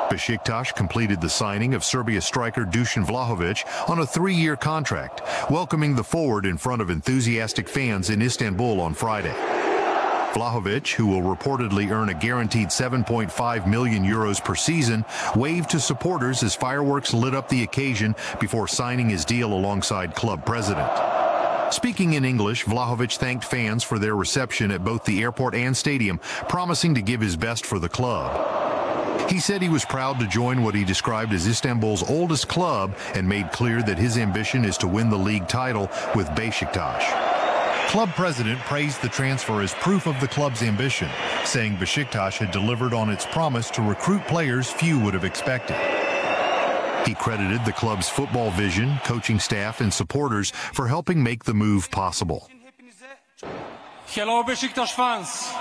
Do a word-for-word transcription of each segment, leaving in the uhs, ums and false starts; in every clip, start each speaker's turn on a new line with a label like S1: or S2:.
S1: Besiktas completed the signing of Serbia striker Dusan Vlahovic on a three-year contract, welcoming the forward in front of enthusiastic fans in Istanbul on Friday. Vlahovic, who will reportedly earn a guaranteed seven point five million euros per season, waved to supporters as fireworks lit up the occasion before signing his deal alongside club president. Speaking in English, Vlahovic thanked fans for their reception at both the airport and stadium, promising to give his best for the club. He said he was proud to join what he described as Istanbul's oldest club and made clear that his ambition is to win the league title with Besiktas. Club president praised the transfer as proof of the club's ambition, saying Besiktas had delivered on its promise to recruit players few would have expected. He credited the club's football vision, coaching staff, and supporters for helping make the move possible.
S2: Hello, Besiktas fans.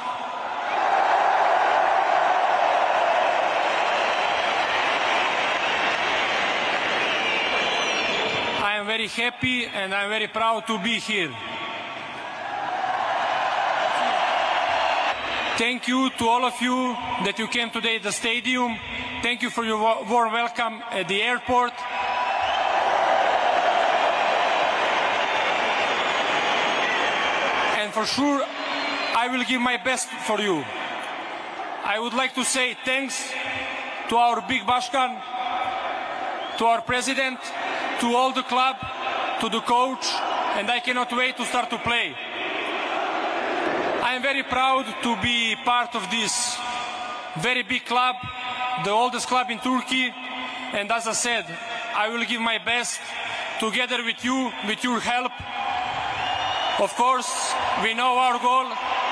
S2: I am very happy and I am very proud to be here. Thank you to all of you that you came today to the stadium. Thank you for your warm welcome at the airport. And for sure, I will give my best for you. I would like to say thanks to our big Bashkan, to our president, to all the club, to the coach, and I cannot wait to start to play. I am very proud to be part of this very big club, the oldest club in Turkey, and as I said, I will give my best together with you, with your help. Of course, we know our goal,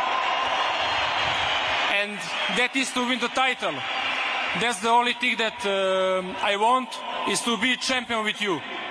S2: and that is to win the title. That's the only thing that uh, I want, is to be champion with you.